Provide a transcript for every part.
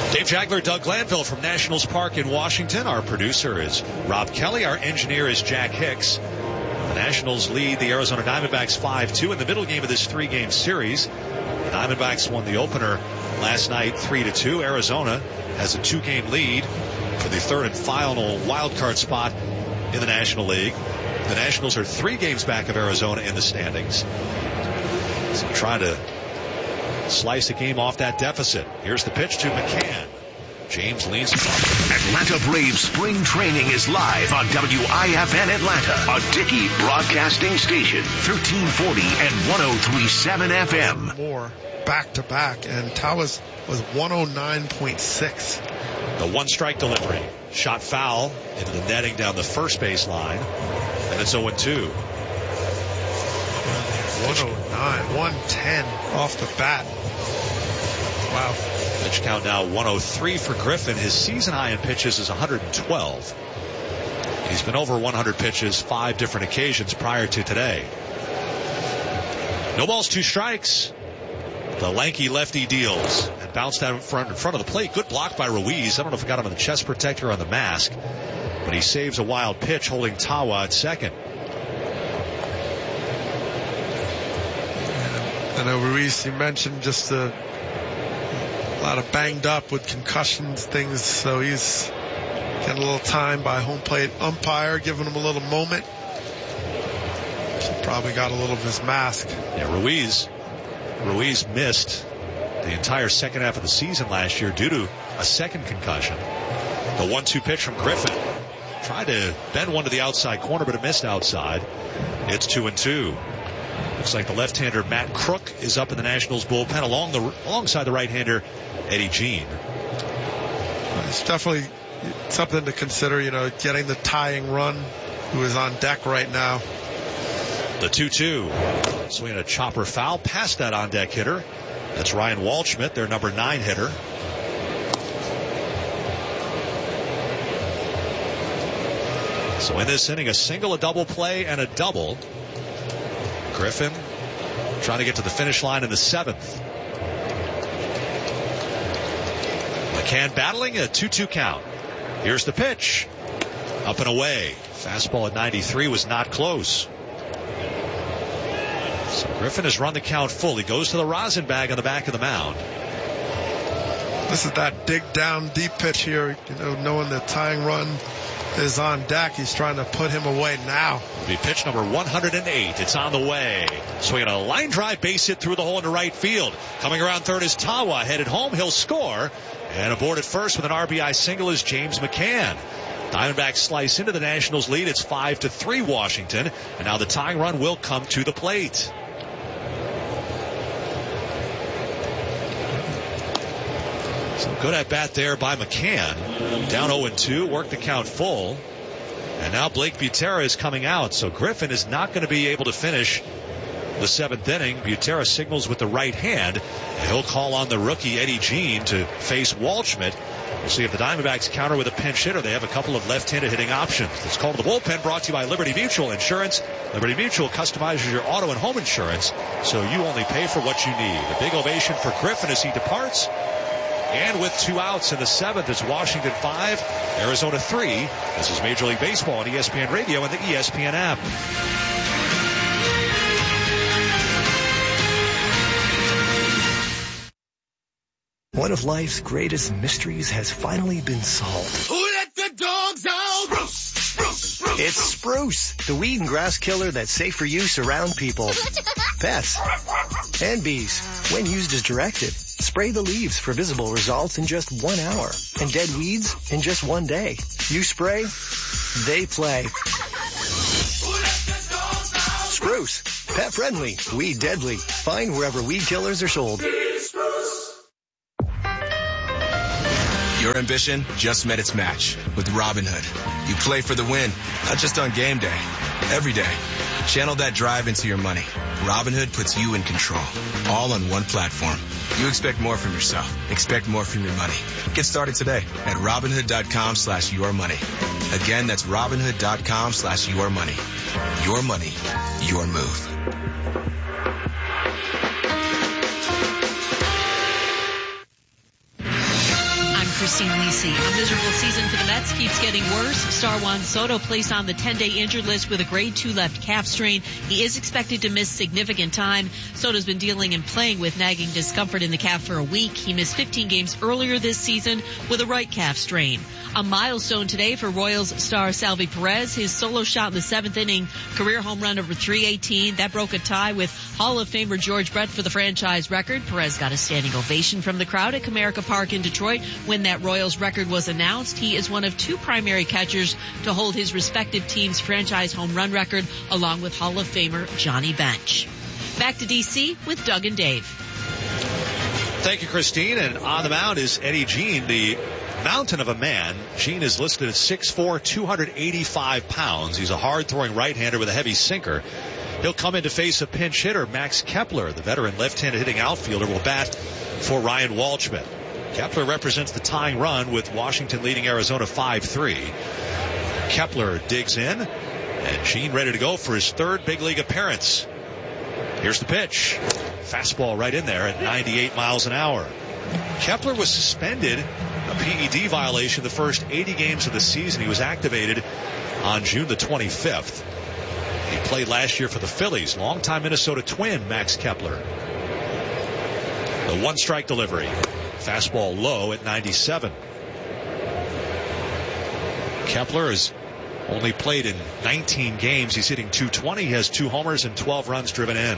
Dave Jagler, Doug Glanville from Nationals Park in Washington. Our producer is Rob Kelly. Our engineer is Jack Hicks. The Nationals lead the Arizona Diamondbacks 5-2 in the middle game of this three-game series. The Diamondbacks won the opener last night 3-2. Arizona has a two-game lead for the third and final wild card spot in the National League. The Nationals are 3 games back of Arizona in the standings. So trying to slice the game off that deficit. Here's the pitch to McCann. James leans across. Atlanta Braves spring training is live on WIFN Atlanta, a Dickey broadcasting station, 1340 and 103.7 FM. More back-to-back, and Tawas was 109.6. The one-strike delivery. Shot foul into the netting down the first base line, and it's 0-2. 109, 110 off the bat. Wow. Pitch count now 103 for Griffin. His season high in pitches is 112. He's been over 100 pitches 5 different occasions prior to today. No balls, 2 strikes. The lanky lefty deals and bounced out in front of the plate. Good block by Ruiz. I don't know if it got him on the chest protector or on the mask, but he saves a wild pitch holding Tawa at second. I know Ruiz, you mentioned just a lot of banged up with concussions, things, so he's getting a little time by home plate umpire, giving him a little moment. He probably got a little of his mask. Yeah, Ruiz missed the entire second half of the season last year due to a second concussion. The 1-2 pitch from Griffin. Tried to bend one to the outside corner, but it missed outside. It's 2-2. Looks like the left-hander Matt Crook is up in the Nationals bullpen alongside the right-hander Eddie Jean. It's definitely something to consider, getting the tying run who is on deck right now. The 2-2. Swinging a chopper foul past that on-deck hitter. That's Ryan Waldschmidt, their number 9 hitter. So in this inning, a single, a double play, and a double. Griffin trying to get to the finish line in the 7th. McCann battling, a 2-2 count. Here's the pitch. Up and away. Fastball at 93 was not close. So Griffin has run the count full. He goes to the rosin bag on the back of the mound. This is that dig down deep pitch here, knowing the tying run is on deck. He's trying to put him away now. It'll be pitch number 108. It's on the way. Swinging a line drive base hit through the hole into right field. Coming around third is Tawa. Headed home. He'll score. And aboard at first with an RBI single is James McCann. Diamondbacks slice into the Nationals lead. It's 5-3 Washington. And now the tying run will come to the plate. So good at bat there by McCann. Down 0-2, worked the count full. And now Blake Butera is coming out. So Griffin is not going to be able to finish the 7th inning. Butera signals with the right hand. And he'll call on the rookie Eddie Jean to face Waldschmidt. We'll see if the Diamondbacks counter with a pinch hitter. They have a couple of left-handed hitting options. It's called the bullpen, brought to you by Liberty Mutual Insurance. Liberty Mutual customizes your auto and home insurance, so you only pay for what you need. A big ovation for Griffin as he departs. And with 2 outs in the 7th, it's Washington 5, Arizona 3. This is Major League Baseball on ESPN Radio and the ESPN app. One of life's greatest mysteries has finally been solved. Who let the dogs out? Spruce. It's Spruce, the weed and grass killer that's safe for use around people, pets, and bees. When used as directed, spray the leaves for visible results in just 1 hour, and dead weeds in just 1 day. You spray, they play. Spruce, pet friendly, weed deadly. Find wherever weed killers are sold. Your ambition just met its match with Robinhood. You play for the win, not just on game day, every day. Channel that drive into your money. Robinhood puts you in control, all on one platform. You expect more from yourself. Expect more from your money. Get started today at Robinhood.com/yourmoney. Again, that's Robinhood.com/yourmoney. Your money, your move. Christine Lisi. A miserable season for the Mets keeps getting worse. Star Juan Soto placed on the 10-day injured list with a grade 2 left calf strain. He is expected to miss significant time. Soto's been dealing and playing with nagging discomfort in the calf for a week. He missed 15 games earlier this season with a right calf strain. A milestone today for Royals star Salvi Perez. His solo shot in the 7th inning, career home run over 318. That broke a tie with Hall of Famer George Brett for the franchise record. Perez got a standing ovation from the crowd at Comerica Park in Detroit when that Royals record was announced. He is one of 2 primary catchers to hold his respective team's franchise home run record, along with Hall of Famer Johnny Bench. Back to D.C. with Doug and Dave. Thank you, Christine. And on the mound is Eddie Jean, the mountain of a man. Jean is listed at 6'4", 285 pounds. He's a hard-throwing right-hander with a heavy sinker. He'll come in to face a pinch hitter, Max Kepler. The veteran left-handed hitting outfielder will bat for Ryan Waldschmidt. Kepler represents the tying run with Washington leading Arizona 5-3. Kepler digs in, and Jean ready to go for his 3rd big league appearance. Here's the pitch. Fastball right in there at 98 miles an hour. Kepler was suspended, a PED violation, the first 80 games of the season. He was activated on June the 25th. He played last year for the Phillies. Longtime Minnesota Twin, Max Kepler. The 1-strike delivery. Fastball low at 97. Kepler has only played in 19 games. He's hitting .220. He has 2 homers and 12 runs driven in.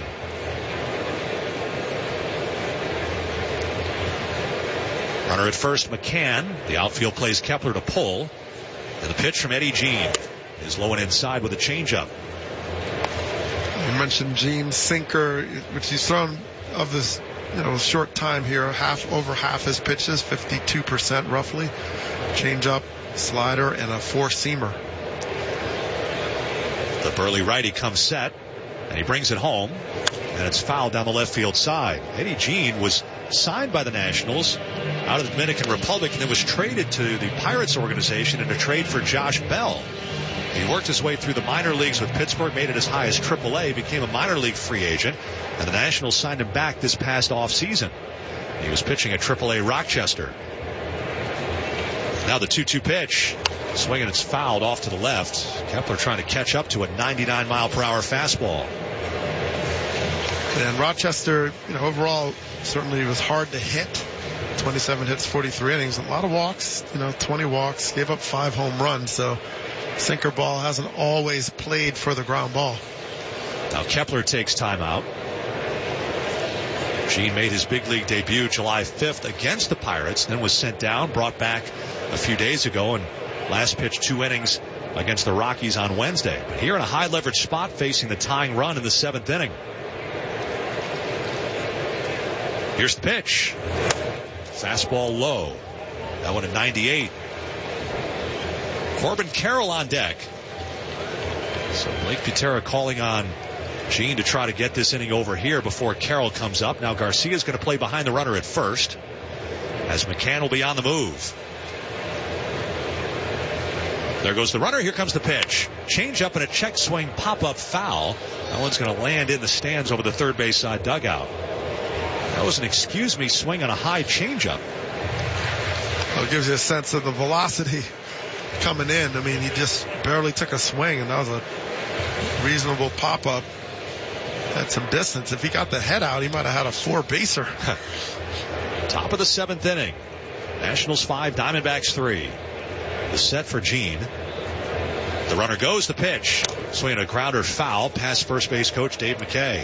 Runner at first, McCann. The outfield plays Kepler to pull. And the pitch from Eddie Jean is low and inside with a changeup. You mentioned Jean's sinker, which he's thrown of this short time here, over half his pitches, 52% roughly. Changeup, slider, and a 4-seamer. The burly righty comes set, and he brings it home, and it's fouled down the left field side. Eddie Jean was signed by the Nationals out of the Dominican Republic and then was traded to the Pirates organization in a trade for Josh Bell. He worked his way through the minor leagues with Pittsburgh, made it as high as AAA, became a minor league free agent, and the Nationals signed him back this past offseason. He was pitching at AAA Rochester. Now the 2-2 pitch. Swinging, it's fouled off to the left. Kepler trying to catch up to a 99-mile-per-hour fastball. And Rochester, overall, certainly was hard to hit. 27 hits, 43 innings. A lot of walks, 20 walks. Gave up 5 home runs. So sinker ball hasn't always played for the ground ball. Now Kepler takes time out. Jean made his big league debut July 5th against the Pirates, then was sent down, brought back a few days ago, and last pitched 2 innings against the Rockies on Wednesday. But here in a high leverage spot facing the tying run in the 7th inning. Here's the pitch. Fastball low. That one at 98. Corbin Carroll on deck. So Blake Butera calling on Jean to try to get this inning over here before Carroll comes up. Now Garcia's going to play behind the runner at first, as McCann will be on the move. There goes the runner. Here comes the pitch. Change up and a check swing pop-up foul. That one's going to land in the stands over the third base side dugout. That was an excuse me swing on a high changeup. Well, it gives you a sense of the velocity coming in. I mean, he just barely took a swing, and that was a reasonable pop-up at some distance. If he got the head out, he might have had a 4-baser. Top of the 7th inning. Nationals 5, Diamondbacks 3. The set for Jean. The runner goes, the pitch. Swinging a grounder foul past first base coach Dave McKay.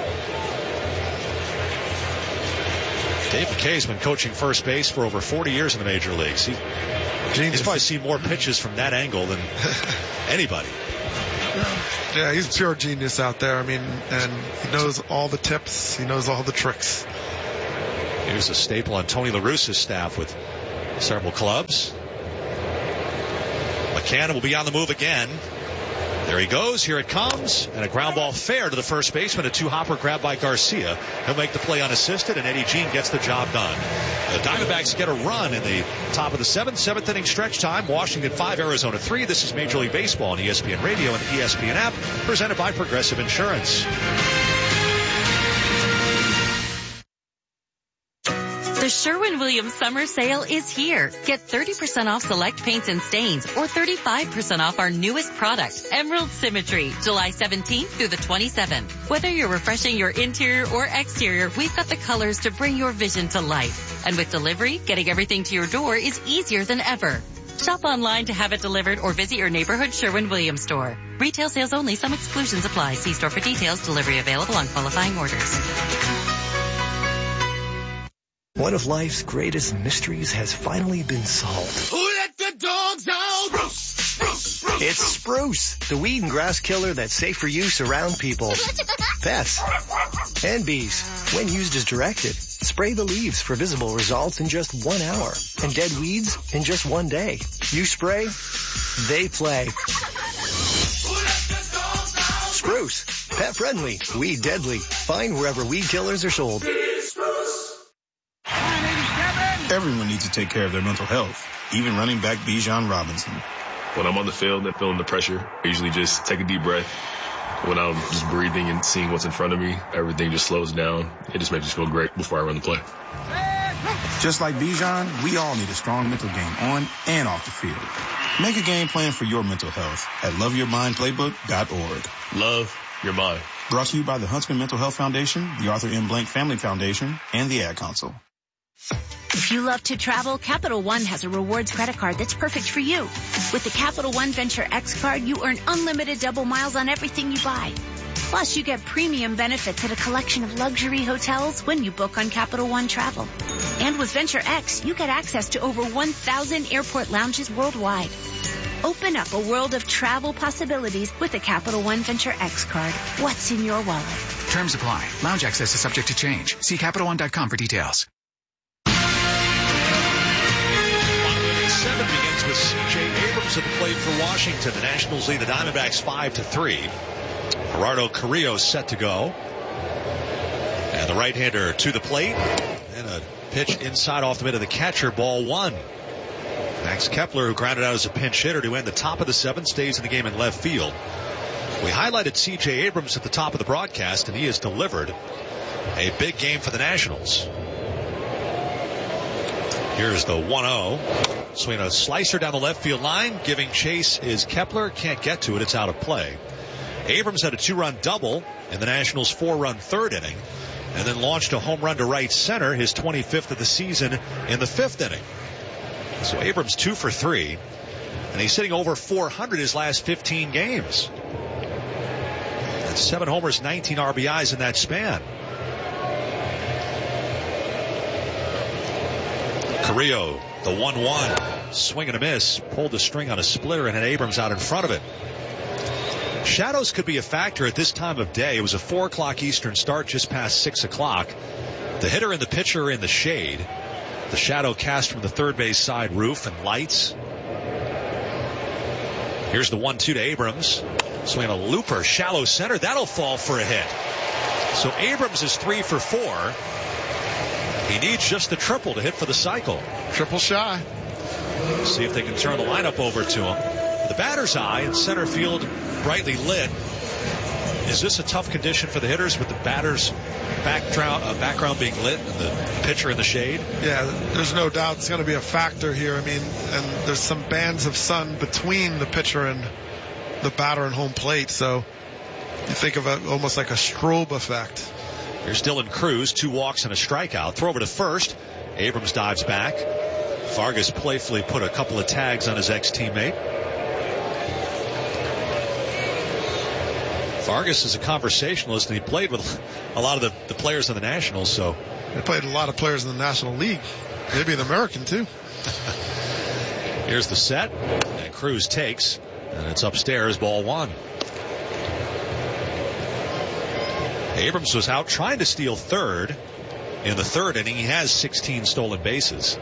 Dave McKay's been coaching first base for over 40 years in the major leagues. He's probably seen more pitches from that angle than anybody. Yeah, he's pure genius out there. I mean, and he knows all the tips. He knows all the tricks. He was a staple on Tony La Russa's staff with several clubs. McCann will be on the move again. There he goes. Here it comes. And a ground ball fair to the first baseman. A 2-hopper grab by Garcia. He'll make the play unassisted, and Eddie Jean gets the job done. The Diamondbacks get a run in the top of the 7th inning stretch time. Washington 5, Arizona 3. This is Major League Baseball on ESPN Radio and the ESPN app, presented by Progressive Insurance. The Sherwin-Williams summer sale is here. Get 30% off select paints and stains or 35% off our newest product, Emerald Symmetry, July 17th through the 27th. Whether you're refreshing your interior or exterior, we've got the colors to bring your vision to life. And with delivery, getting everything to your door is easier than ever. Shop online to have it delivered or visit your neighborhood Sherwin-Williams store. Retail sales only. Some exclusions apply. See store for details. Delivery available on qualifying orders. One of life's greatest mysteries has finally been solved. Who let the dogs out? Spruce, Spruce, Spruce. It's Spruce, the weed and grass killer that's safe for use around people, pets, and bees. When used as directed, spray the leaves for visible results in just 1 hour and dead weeds in just 1 day. You spray, they play. Spruce, pet friendly, weed deadly. Find wherever weed killers are sold. Everyone needs to take care of their mental health, even running back Bijan Robinson. When I'm on the field and feeling the pressure, I usually just take a deep breath. When I'm just breathing and seeing what's in front of me, everything just slows down. It just makes me feel great before I run the play. Just like Bijan, we all need a strong mental game on and off the field. Make a game plan for your mental health at loveyourmindplaybook.org. Love your mind. Brought to you by the Huntsman Mental Health Foundation, the Arthur M. Blank Family Foundation, and the Ad Council. If you love to travel, Capital One has a rewards credit card that's perfect for you. With the Capital One Venture X card, you earn unlimited double miles on everything you buy. Plus, you get premium benefits at a collection of luxury hotels when you book on Capital One Travel. And with Venture X, you get access to over 1,000 airport lounges worldwide. Open up a world of travel possibilities with the Capital One Venture X card. What's in your wallet? Terms apply. Lounge access is subject to change. See CapitalOne.com for details. 7 begins with C.J. Abrams at the plate for Washington. The Nationals lead the Diamondbacks 5-3. Gerardo Carrillo set to go. And the right-hander to the plate. And a pitch inside off the mid of the catcher, ball 1. Max Kepler, who grounded out as a pinch hitter to end the top of the 7th, stays in the game in left field. We highlighted C.J. Abrams at the top of the broadcast, and he has delivered a big game for the Nationals. Here's the 1-0. Swinging a slicer down the left field line. Giving chase is Kepler. Can't get to it. It's out of play. Abrams had a 2-run double in the Nationals' 4-run third inning, and then launched a home run to right center, his 25th of the season, in the 5th inning. So Abrams 2 for 3, and he's sitting over 400 his last 15 games. That's 7 homers, 19 RBIs in that span. Carrillo, the 1-1. Swing and a miss. Pulled the string on a splitter and had Abrams out in front of it. Shadows could be a factor at this time of day. It was a 4 o'clock Eastern start, just past 6 o'clock. The hitter and the pitcher are in the shade. The shadow cast from the third base side roof and lights. Here's the 1-2 to Abrams. Swinging a looper, shallow center. That'll fall for a hit. So Abrams is 3 for 4. He needs just the triple to hit for the cycle. Triple shy. See if they can turn the lineup over to him. The batter's eye in center field, brightly lit. Is this a tough condition for the hitters with the batter's background being lit and the pitcher in the shade? Yeah, there's no doubt it's going to be a factor here. I mean, and there's some bands of sun between the pitcher and the batter and home plate, so you think of it almost like a strobe effect. Here's Dylan Cruz, 2 walks and a strikeout. Throw over to first. Abrams dives back. Vargas playfully put a couple of tags on his ex-teammate. Vargas is a conversationalist, and he played with a lot of the players in the Nationals. So he played a lot of players in the National League, maybe the American too. Here's the set, and Cruz takes, and it's upstairs, ball 1. Abrams was out trying to steal third in the third inning. He has 16 stolen bases.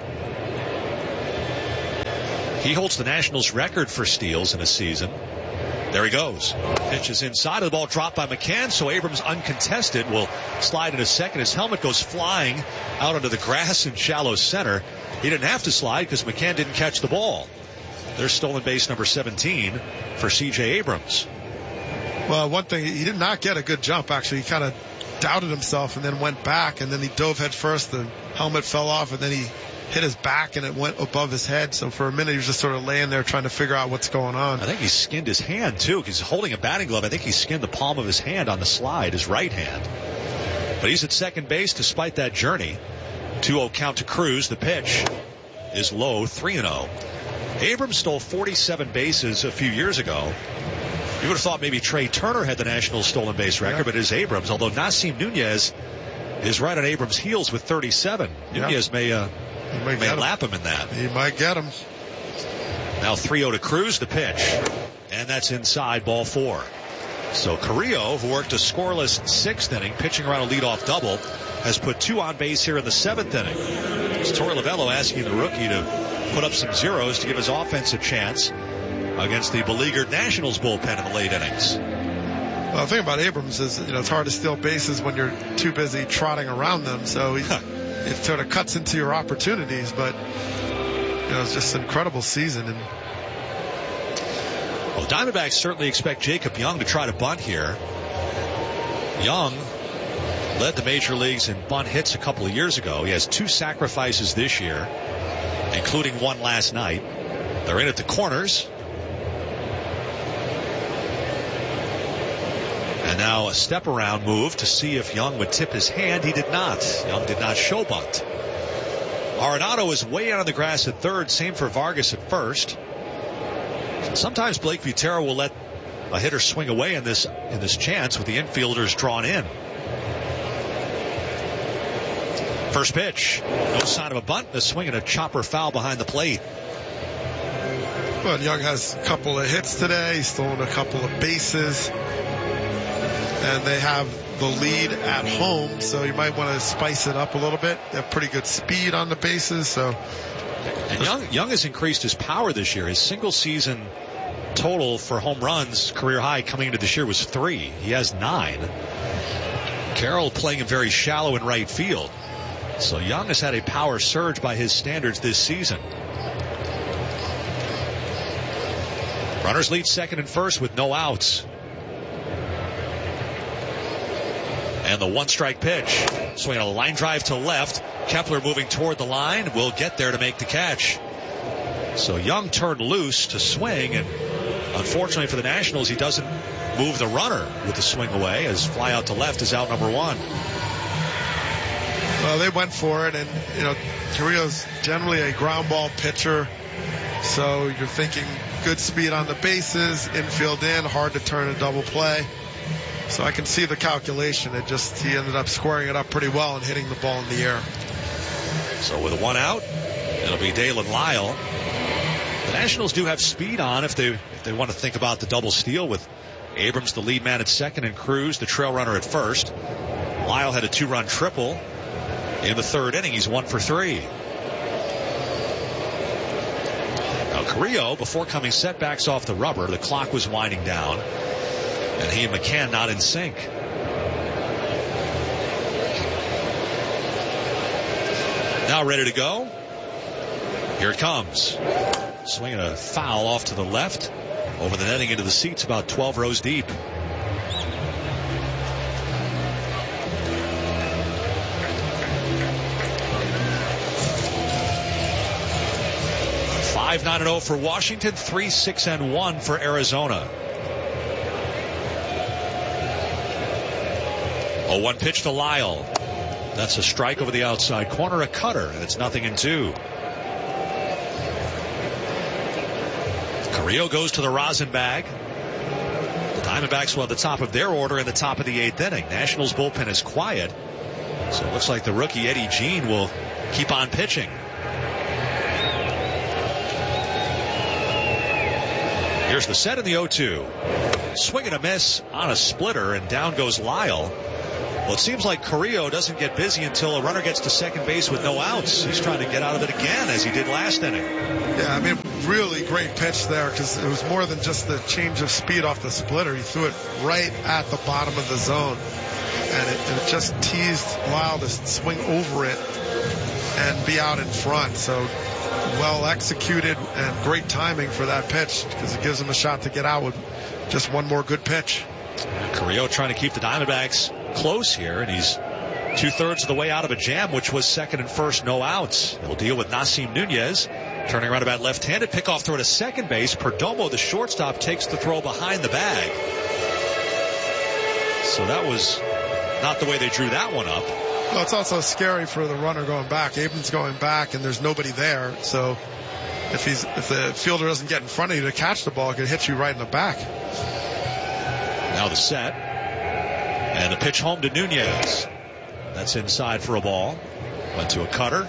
He holds the Nationals record for steals in a season. There he goes. Pitch is inside of the ball, dropped by McCann, so Abrams, uncontested, will slide into second. His helmet goes flying out onto the grass in shallow center. He didn't have to slide because McCann didn't catch the ball. There's stolen base number 17 for C.J. Abrams. Well, one thing, he did not get a good jump, actually. He kind of doubted himself and then went back, and then he dove head first. The helmet fell off, and then he hit his back and it went above his head. So for a minute he was just sort of laying there trying to figure out what's going on. I think he skinned his hand too, because he's holding a batting glove. I think he skinned the palm of his hand on the slide, his right hand. But he's at second base despite that journey. 2-0 count to Cruz. The pitch is low, 3-0. Abrams stole 47 bases a few years ago. You would have thought maybe Trey Turner had the national stolen base record, but it is Abrams, although Nasim Nunez is right on Abrams' heels with 37. Nunez may lap him in that. He might get him. Now 3-0 to Cruz, the pitch. And that's inside, ball 4. So Carrillo, who worked a scoreless 6th inning, pitching around a leadoff double, has put 2 on base here in the 7th inning. It's Torey Lovullo asking the rookie to put up some zeros to give his offense a chance against the beleaguered Nationals bullpen in the late innings. Well, the thing about Abrams is, it's hard to steal bases when you're too busy trotting around them. So it sort of cuts into your opportunities. But, it's just an incredible season. And well, Diamondbacks certainly expect Jacob Young to try to bunt here. Young led the major leagues in bunt hits a couple of years ago. He has 2 sacrifices this year, including one last night. They're in at the corners. And now a step around move to see if Young would tip his hand. He did not. Young did not show bunt. Arenado is way out on the grass at third. Same for Vargas at first. Sometimes Blake Butera will let a hitter swing away in this chance with the infielders drawn in. First pitch. No sign of a bunt. A swing and a chopper foul behind the plate. Well, Young has a couple of hits today. He's stolen a couple of bases. And they have the lead at home, so you might want to spice it up a little bit. They have pretty good speed on the bases. So, and Young has increased his power this year. His single season total for home runs, career high coming into this year, was 3. He has 9. Carroll playing him very shallow in right field. So Young has had a power surge by his standards this season. Runners lead second and first with no outs. And the 1-strike pitch. Swinging a line drive to left. Kepler moving toward the line. Will get there to make the catch. So Young turned loose to swing, and unfortunately for the Nationals, he doesn't move the runner with the swing away, as fly out to left is out number 1. Well, they went for it, and, Carrillo's generally a ground ball pitcher. So you're thinking good speed on the bases, infield in, hard to turn a double play. So I can see the calculation. He ended up squaring it up pretty well and hitting the ball in the air. So with 1 out, it'll be Dalen Lyle. The Nationals do have speed on if they want to think about the double steal, with Abrams the lead man at second and Cruz the trail runner at first. Lyle had a 2-run triple in the 3rd inning. He's 1 for 3. Now Carrillo, before coming setbacks off the rubber, the clock was winding down, and he and McCann not in sync. Now ready to go. Here it comes. Swinging a foul off to the left. Over the netting into the seats, about 12 rows deep. Five 5-9-0 for Washington, 3-6-1 for Arizona. 0-1 pitch to Lyle. That's a strike over the outside corner, a cutter, and it's 0-2. Carrillo goes to the rosin bag. The Diamondbacks will at the top of their order in the top of the 8th inning. Nationals bullpen is quiet, so it looks like the rookie Eddie Jean will keep on pitching. Here's the set in the 0-2. Swing and a miss on a splitter, and down goes Lyle. Well, it seems like Carrillo doesn't get busy until a runner gets to second base with no outs. He's trying to get out of it again, as he did last inning. Yeah, I mean, really great pitch there, because it was more than just the change of speed off the splitter. He threw it right at the bottom of the zone, and it just teased Lyle to swing over it and be out in front. So well executed and great timing for that pitch, because it gives him a shot to get out with just one more good pitch. Carrillo trying to keep the Diamondbacks close here, and he's 2/3 of the way out of a jam, which was second and first, no outs. He'll deal with Nasim Nunez. Turning around about left-handed, pickoff throw to second base. Perdomo, the shortstop, takes the throw behind the bag. So that was not the way they drew that one up. Well, it's also scary for the runner going back. Aben's going back, and there's nobody there. So if the fielder doesn't get in front of you to catch the ball, it could hit you right in the back. Now the set. And the pitch home to Nunez. That's inside for a ball. Went to a cutter.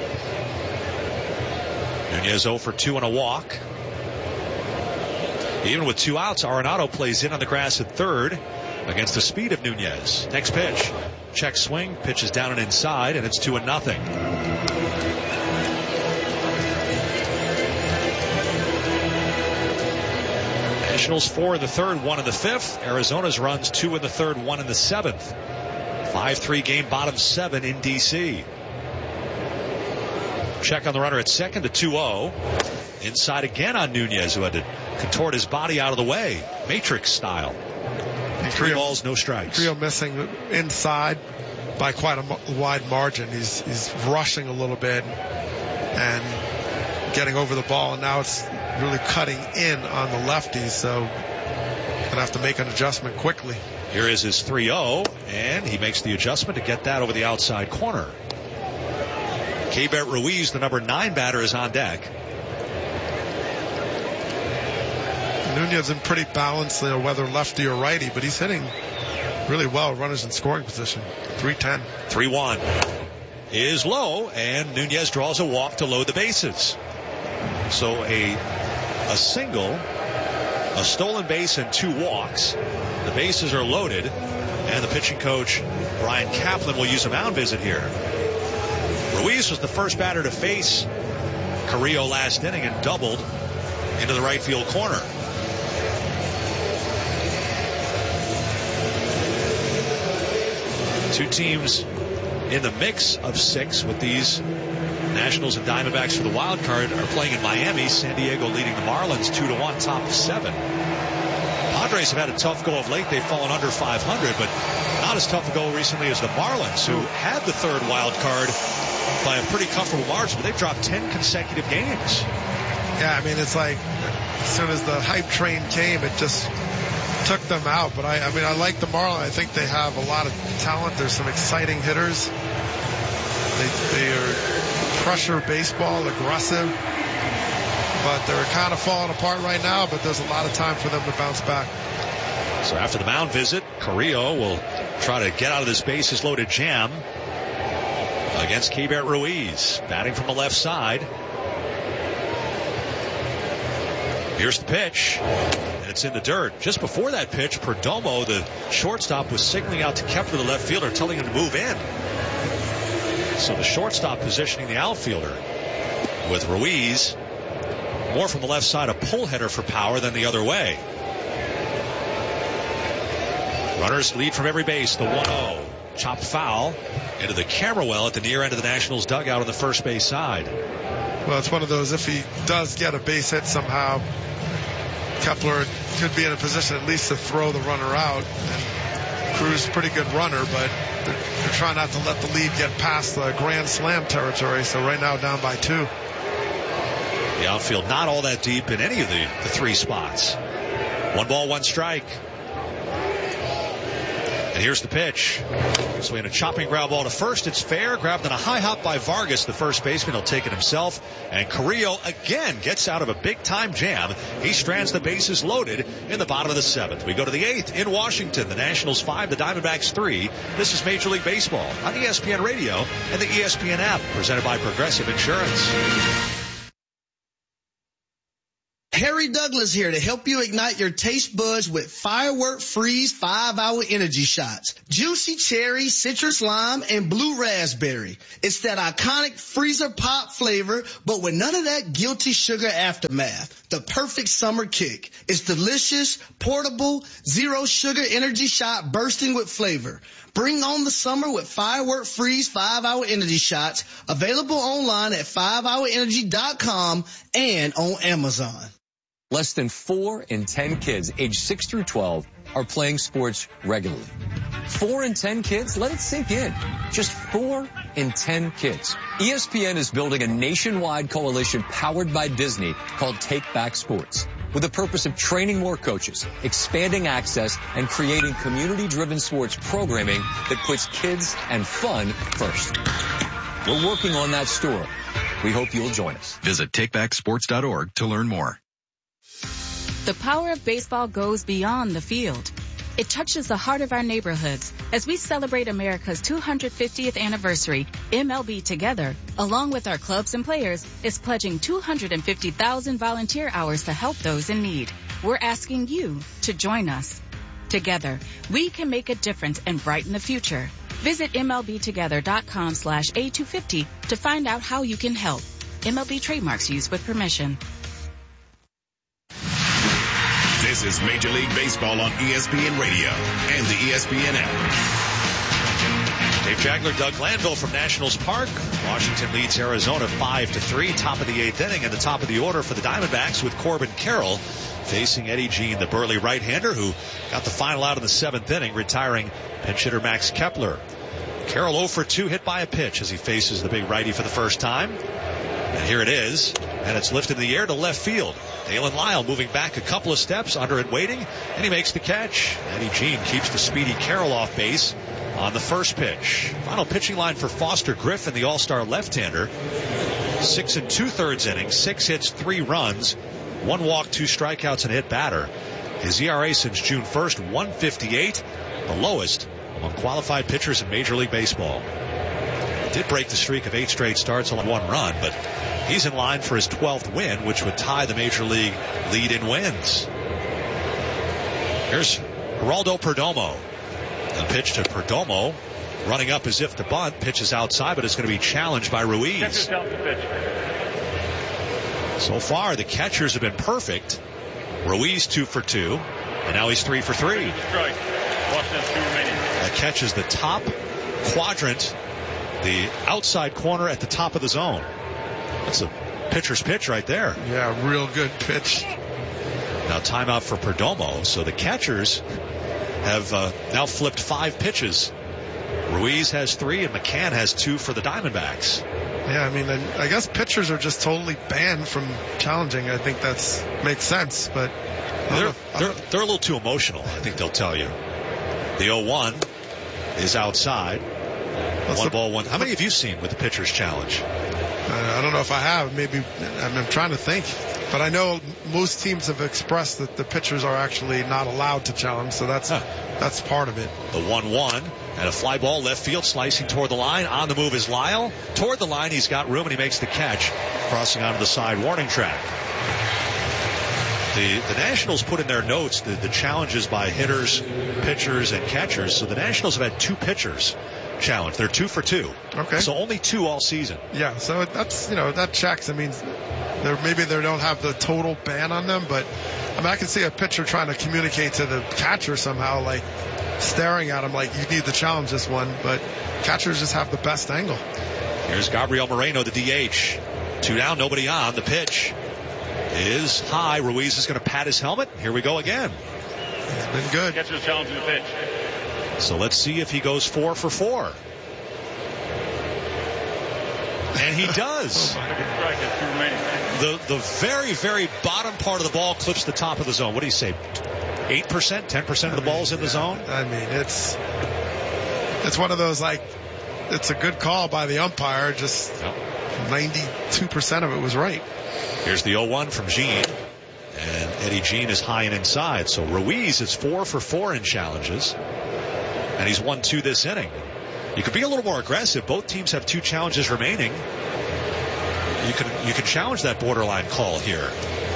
Nunez 0 for 2 and a walk. Even with 2 outs, Arenado plays in on the grass at third against the speed of Nunez. Next pitch. Check swing. Pitch is down and inside, and it's 2-0. Nationals 4 in the third, 1 in the fifth. Arizona's runs 2 in the third, 1 in the seventh. 5-3 game, bottom 7 in D.C. Check on the runner at second to 2-0. Inside again on Nunez, who had to contort his body out of the way. Matrix style. 3 balls, no strikes. Trio missing inside by quite a wide margin. He's rushing a little bit and getting over the ball, and now it's really cutting in on the lefties, so gonna have to make an adjustment quickly. Here is his 3-0, and he makes the adjustment to get that over the outside corner. Keibert Ruiz, the number 9 batter, is on deck. Nunez in pretty balanced, whether lefty or righty, but he's hitting really well. Runners in scoring position. 3-10. 3-1 is low, and Nunez draws a walk to load the bases. So a single, a stolen base, and 2 walks. The bases are loaded, and the pitching coach, Brian Kaplan, will use a mound visit here. Ruiz was the first batter to face Carrillo last inning and doubled into the right field corner. Two teams in the mix of 6 with these Nationals and Diamondbacks for the wild card are playing in Miami. San Diego leading the Marlins 2-1, top of 7. Padres have had a tough go of late. They've fallen under 500, but not as tough a go recently as the Marlins, who had the third wild card by a pretty comfortable margin, but they've dropped 10 consecutive games. Yeah, I mean, it's like as soon as the hype train came, it just took them out. But I like the Marlins. I think they have a lot of talent. There's some exciting hitters. They are pressure baseball, aggressive, but they're kind of falling apart right now, but there's a lot of time for them to bounce back. So after the mound visit, Carrillo will try to get out of this bases loaded jam against Keibert Ruiz, batting from the left side. Here's the pitch, and it's in the dirt. Just before that pitch, Perdomo, the shortstop, was signaling out to Kepler, the left fielder, telling him to move in. So the shortstop positioning the outfielder with Ruiz more from the left side, a pull header for power than the other way. Runners lead from every base, the 1-0. Chopped foul into the camera well at the near end of the Nationals dugout on the first base side. Well, it's one of those, if he does get a base hit somehow, Kepler could be in a position at least to throw the runner out. And Cruz, pretty good runner, but they're trying not to let the lead get past the grand slam territory, so right now down by 2. The outfield not all that deep in any of the 3 spots. 1 ball, 1 strike. And here's the pitch. Swinging a chopping ground ball to first. It's fair. Grabbed on a high hop by Vargas, the first baseman. He'll take it himself. And Carrillo again gets out of a big-time jam. He strands the bases loaded in the bottom of the 7th. We go to the 8th in Washington. The Nationals 5, the Diamondbacks 3. This is Major League Baseball on ESPN Radio and the ESPN app, presented by Progressive Insurance. Harry Douglas here to help you ignite your taste buds with Firework Freeze 5-Hour Energy Shots. Juicy cherry, citrus lime, and blue raspberry. It's that iconic freezer pop flavor, but with none of that guilty sugar aftermath. The perfect summer kick. It's delicious, portable, zero sugar energy shot bursting with flavor. Bring on the summer with Firework Freeze 5-Hour Energy Shots. Available online at 5hourenergy.com and on Amazon. Less than 4 in 10 kids aged 6 through 12 are playing sports regularly. 4 in 10 kids? Let it sink in. Just 4 in 10 kids. ESPN is building a nationwide coalition powered by Disney called Take Back Sports, with the purpose of training more coaches, expanding access, and creating community-driven sports programming that puts kids and fun first. We're working on that story. We hope you'll join us. Visit takebacksports.org to learn more. The power of baseball goes beyond the field. It touches the heart of our neighborhoods. As we celebrate America's 250th anniversary, MLB Together, along with our clubs and players, is pledging 250,000 volunteer hours to help those in need. We're asking you to join us. Together, we can make a difference and brighten the future. Visit MLBtogether.com/A250 to find out how you can help. MLB trademarks used with permission. This is Major League Baseball on ESPN Radio and the ESPN app. Dave Jagler, Doug Glanville from Nationals Park. Washington leads Arizona 5-3. Top of the 8th inning and the top of the order for the Diamondbacks with Corbin Carroll facing Eddie Jean, the burly right-hander who got the final out in the 7th inning, retiring pinch hitter Max Kepler. Carroll 0 for 2, hit by a pitch as he faces the big righty for the first time. And here it is, and it's lifted in the air to left field. Dalen Lyle moving back a couple of steps, under it waiting, and he makes the catch. Eddie Jean keeps the speedy Carroll off base on the first pitch. Final pitching line for Foster Griffin, the all-star left-hander. 6 2/3 innings, 6 hits, 3 runs, 1 walk, 2 strikeouts, and a hit batter. His ERA since June 1st, 1.58, the lowest among qualified pitchers in Major League Baseball. Did break the streak of 8 straight starts on 1 run, but he's in line for his 12th win, which would tie the Major League lead in wins. Here's Geraldo Perdomo. The pitch to Perdomo, running up as if to bunt, pitches outside, but it's going to be challenged by Ruiz. So far, the catchers have been perfect. Ruiz 2 for 2, and now he's 3 for 3. That catches the top quadrant, the outside corner at the top of the zone. That's a pitcher's pitch right there. Yeah, real good pitch. Now timeout for Perdomo. So the catchers have now flipped 5 pitches. Ruiz has 3 and McCann has 2 for the Diamondbacks. Yeah, I mean, I guess pitchers are just totally banned from challenging. I think that's makes sense, but they're a little too emotional. I think they'll tell you. The 0-1 is outside. 1 ball, 1. How many have you seen with the pitcher's challenge? I don't know if I have. Maybe I'm trying to think. But I know most teams have expressed that the pitchers are actually not allowed to challenge, so that's part of it. The 1-1 and a fly ball left field slicing toward the line. On the move is Lyle. Toward the line, he's got room and he makes the catch, crossing onto the side warning track. The Nationals put in their notes the challenges by hitters, pitchers, and catchers. So the Nationals have had 2 pitchers challenge. They're 2 for 2. Okay. So only 2 all season. Yeah, so that's, that checks. I mean, maybe they don't have the total ban on them, but I mean, I can see a pitcher trying to communicate to the catcher somehow, like staring at him like, you need to challenge this one, but catchers just have the best angle. Here's Gabriel Moreno, the DH. 2 down, nobody on. The pitch is high. Ruiz is going to pat his helmet. Here we go again. It's been good. Catcher's challenging the pitch. So let's see if he goes 4 for 4. And he does. The very, very bottom part of the ball clips the top of the zone. What do you say? 8%? 10% of the ball's in the zone? I mean, it's one of those, like, it's a good call by the umpire. Just 92% of it was right. Here's the 0-1 from Jean. And Eddie Jean is high and inside. So Ruiz is 4 for 4 in challenges. And he's won 2 this inning. You could be a little more aggressive. Both teams have 2 challenges remaining. You can challenge that borderline call here.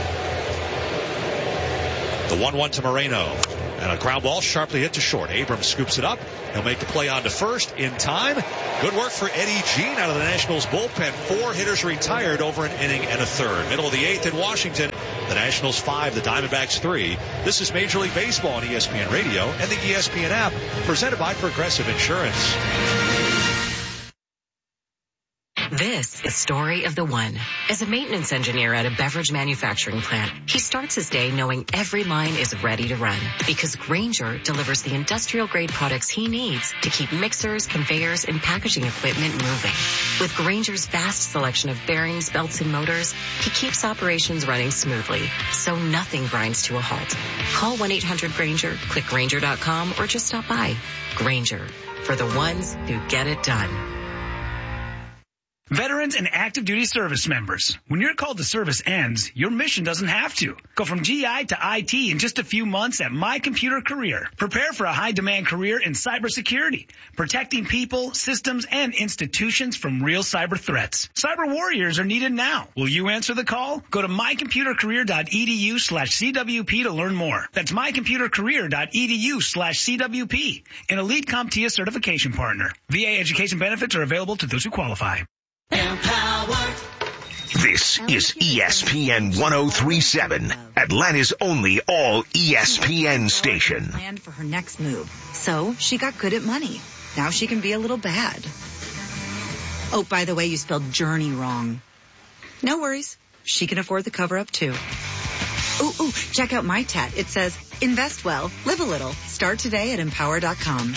The 1-1 to Moreno. And a ground ball sharply hit to short. Abrams scoops it up. He'll make the play on to first in time. Good work for Eddie Jean out of the Nationals bullpen. 4 hitters retired over an inning and a third. Middle of the 8th in Washington. The Nationals 5, the Diamondbacks 3. This is Major League Baseball on ESPN Radio and the ESPN app, presented by Progressive Insurance. This This is the story of the one. As a maintenance engineer at a beverage manufacturing plant, he starts his day knowing every line is ready to run because Grainger delivers the industrial-grade products he needs to keep mixers, conveyors, and packaging equipment moving. With Grainger's vast selection of bearings, belts, and motors, he keeps operations running smoothly, so nothing grinds to a halt. Call 1-800-GRAINGER, click Grainger.com, or just stop by. Grainger, for the ones who get it done. Veterans and active duty service members, when your call to service ends, your mission doesn't have to. Go from GI to IT in just a few months at My Computer Career. Prepare for a high-demand career in cybersecurity, protecting people, systems, and institutions from real cyber threats. Cyber warriors are needed now. Will you answer the call? Go to mycomputercareer.edu/CWP to learn more. That's mycomputercareer.edu/CWP, an elite CompTIA certification partner. VA education benefits are available to those who qualify. Empowered. This is ESPN 103.7, Atlanta's only all ESPN station. Planned for her next move, so she got good at money. Now she can be a little bad. Oh, by the way, you spelled journey wrong. No worries. She can afford the cover-up, too. Ooh, check out my tat. It says, invest well, live a little. Start today at Empower.com.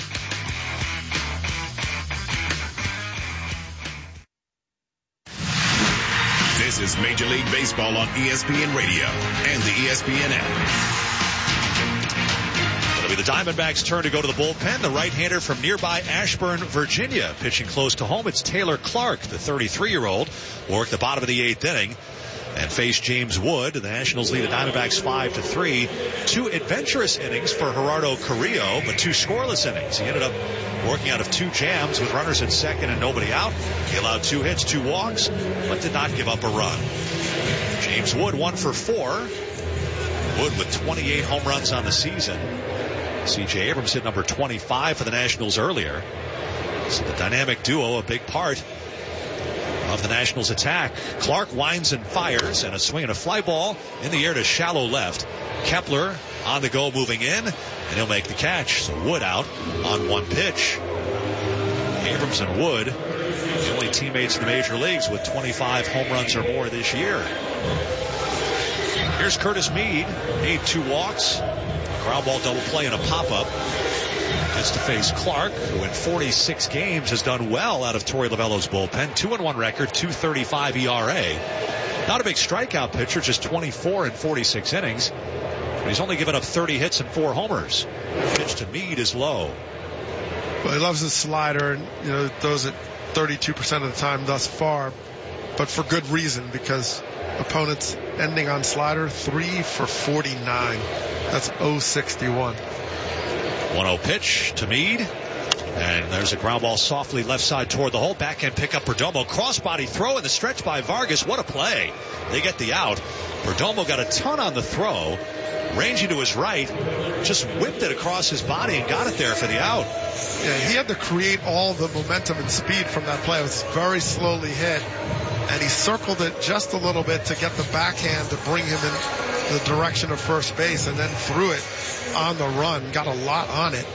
This is Major League Baseball on ESPN Radio and the ESPN app. It'll be the Diamondbacks' turn to go to the bullpen. The right-hander from nearby Ashburn, Virginia, pitching close to home. It's Taylor Clark, the 33-year-old, will work the bottom of the 8th inning and face James Wood. The Nationals lead the Diamondbacks 5-3. 2 adventurous innings for Gerardo Carrillo, but 2 scoreless innings. He ended up working out of 2 jams with runners at second and nobody out. He allowed 2 hits, 2 walks, but did not give up a run. James Wood 1 for 4. Wood with 28 home runs on the season. C.J. Abrams hit number 25 for the Nationals earlier. So the dynamic duo, a big part of the Nationals' attack. Clark winds and fires, and a swing and a fly ball in the air to shallow left. Kepler on the go, moving in, and he'll make the catch. So Wood out on 1 pitch. Abrams and Wood, the only teammates in the major leagues with 25 home runs or more this year. Here's Curtis Mead. Mead 2 walks, ground ball double play, and a pop-up. Gets to face Clark, who in 46 games has done well out of Torey Lovello's bullpen. 2-1 record, 2.35 ERA. Not a big strikeout pitcher, just 24 in 46 innings. But he's only given up 30 hits and 4 homers. Pitch to Mead is low. Well, he loves his slider, and throws it 32% of the time thus far, but for good reason, because opponents ending on slider 3 for 49. That's 0.61. 1-0 pitch to Mead. And there's a ground ball softly left side toward the hole. Backhand pickup Perdomo. Crossbody throw in the stretch by Vargas. What a play. They get the out. Perdomo got a ton on the throw. Ranging to his right. Just whipped it across his body and got it there for the out. Yeah, he had to create all the momentum and speed from that play. It was very slowly hit. And he circled it just a little bit to get the backhand to bring him in the direction of first base, and then threw it on the run. Got a lot on it.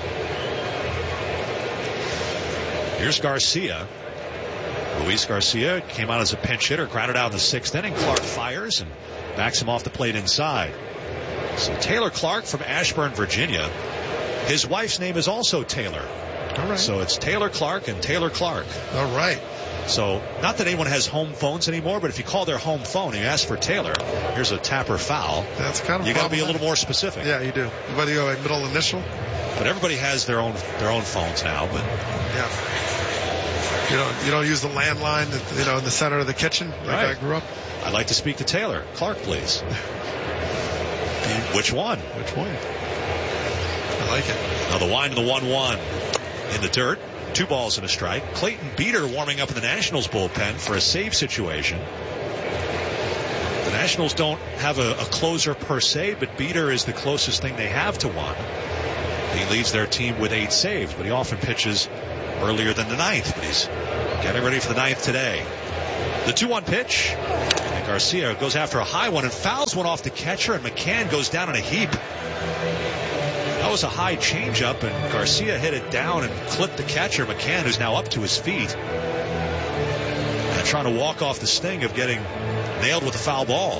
Here's Garcia. Luis Garcia came out as a pinch hitter, grounded out in the 6th inning. Clark fires and backs him off the plate inside. So Taylor Clark from Ashburn, Virginia. His wife's name is also Taylor. All right. So it's Taylor Clark and Taylor Clark. All right. So not that anyone has home phones anymore, but if you call their home phone and you ask for Taylor, here's a tapper foul. That's kind of you got to be a little more specific. Yeah, you do. Whether you go a middle initial. But everybody has their own phones now. But yeah, you don't use the landline in the center of the kitchen like right. I grew up. I'd like to speak to Taylor Clark, please. Which one? Which one? I like it. Now the wind of the 1-1 in the dirt. 2 balls and a strike. Clayton Beeter warming up in the Nationals bullpen for a save situation. The Nationals don't have a closer per se, but Beeter is the closest thing they have to one. He leads their team with 8 saves, but he often pitches earlier than the 9th. But he's getting ready for the 9th today. The 2-1 pitch. And Garcia goes after a high one and fouls one off the catcher, and McCann goes down in a heap. That was a high changeup, and Garcia hit it down and clipped the catcher, McCann, who's now up to his feet. And and trying to walk off the sting of getting nailed with a foul ball.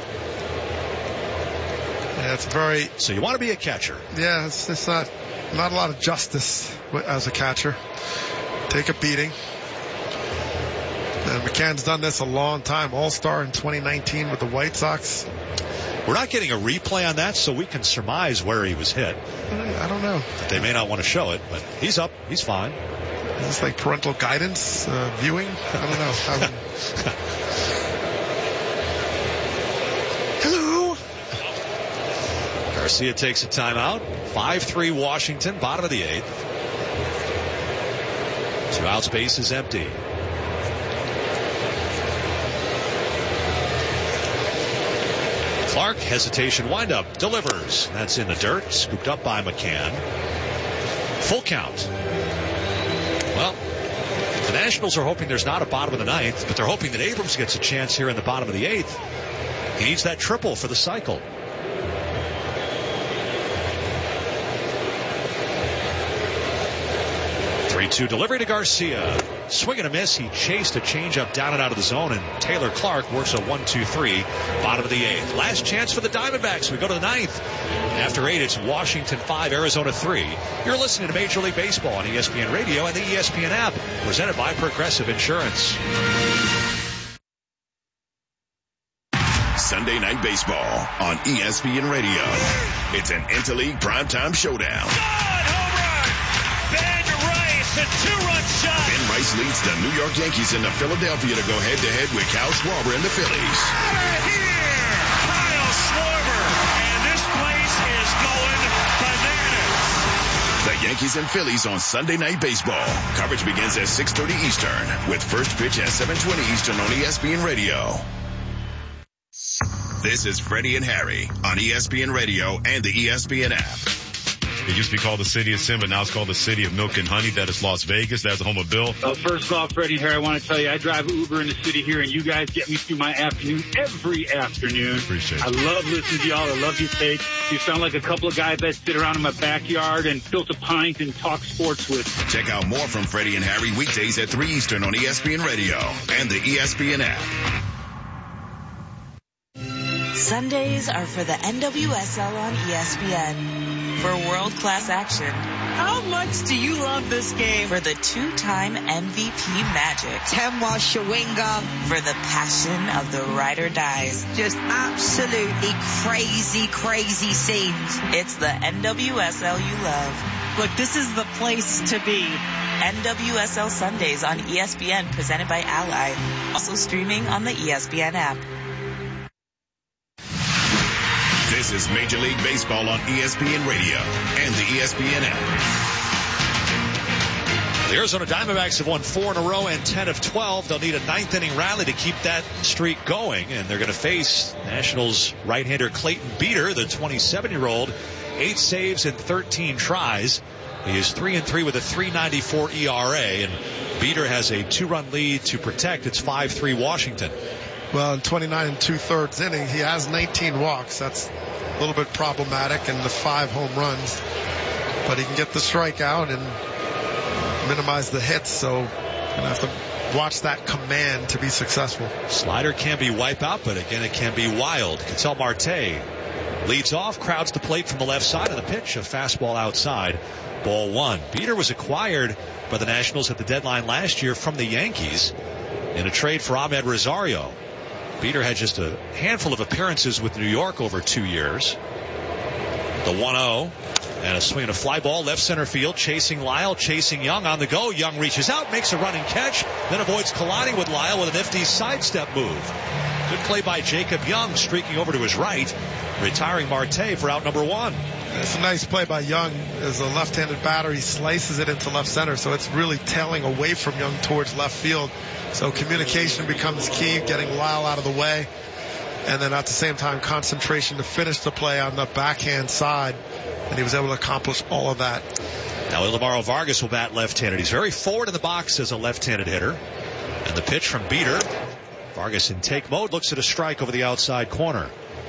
Yeah, it's very... So you want to be a catcher. Yeah, it's not a lot of justice as a catcher. Take a beating. And McCann's done this a long time. All-Star in 2019 with the White Sox. We're not getting a replay on that, so we can surmise where he was hit. I don't know. They may not want to show it, but he's up. He's fine. Is this like parental guidance viewing? I don't know. Hello. Garcia takes a timeout. 5-3 Washington, bottom of the 8th. 2 outs, base is empty. Clark, hesitation, windup, delivers. That's in the dirt, scooped up by McCann. Full count. Well, the Nationals are hoping there's not a bottom of the 9th, but they're hoping that Abrams gets a chance here in the bottom of the 8th. He needs that triple for the cycle. 3-2 delivery to Garcia. Swing and a miss. He chased a changeup down and out of the zone, and Taylor Clark works a 1-2-3, bottom of the 8th. Last chance for the Diamondbacks. We go to the 9th. After 8, it's Washington 5, Arizona 3. You're listening to Major League Baseball on ESPN Radio and the ESPN app, presented by Progressive Insurance. Sunday Night Baseball on ESPN Radio. It's an Interleague primetime showdown. A 2-run shot. Ben Rice leads the New York Yankees into Philadelphia to go head-to-head with Kyle Schwarber and the Phillies. Out of here, Kyle Schwarber, and this place is going bananas. The Yankees and Phillies on Sunday Night Baseball. Coverage begins at 6:30 Eastern, with first pitch at 7:20 Eastern on ESPN Radio. This is Freddie and Harry on ESPN Radio and the ESPN app. It used to be called the City of Sin, but now it's called the City of Milk and Honey. That is Las Vegas. That's the home of Bill. First off, Freddie here, I want to tell you, I drive Uber in the city here, and you guys get me through my afternoon every afternoon. Appreciate it. I love listening to y'all. I love your take. You sound like a couple of guys that sit around in my backyard and tilt a pint and talk sports with. Check out more from Freddie and Harry weekdays at 3 Eastern on ESPN Radio and the ESPN app. Sundays are for the NWSL on ESPN. For world-class action. How much do you love this game? For the 2-time MVP Magic. Temwa Shawinga. For the passion of the ride or dies. Just absolutely crazy, crazy scenes. It's the NWSL you love. Look, this is the place to be. NWSL Sundays on ESPN, presented by Ally. Also streaming on the ESPN app. This is Major League Baseball on ESPN Radio and the ESPN app. The Arizona Diamondbacks have won 4 in a row and 10 of 12. They'll need a 9th-inning rally to keep that streak going, and they're going to face Nationals right-hander Clayton Beeter, the 27-year-old, 8 saves and 13 tries. He is 3-3 with a 3.94 ERA, and Beeter has a 2-run lead to protect. It's 5-3 Washington. Well, in 29 2/3 inning, he has 19 walks. That's a little bit problematic, and the 5 home runs. But he can get the strikeout and minimize the hits, so going to have to watch that command to be successful. Slider can be wipeout, but again, it can be wild. Ketel Marte leads off, crowds the plate from the left side of the pitch, a fastball outside, ball 1. Beeter was acquired by the Nationals at the deadline last year from the Yankees in a trade for Ahmed Rosario. Beeter had just a handful of appearances with New York over 2 years. The 1-0 and a swing and a fly ball left center field, chasing Lyle, chasing Young on the go. Young reaches out, makes a running catch, then avoids colliding with Lyle with a nifty sidestep move. Good play by Jacob Young, streaking over to his right, retiring Marte for out number 1. It's a nice play by Young. As a left-handed batter, he slices it into left center, so it's really tailing away from Young towards left field. So communication becomes key, getting Lyle out of the way, and then at the same time, concentration to finish the play on the backhand side, and he was able to accomplish all of that. Now Ildemaro Vargas will bat left-handed. He's very forward in the box as a left-handed hitter. And the pitch from Beeter. Vargas in take mode, looks at a strike over the outside corner.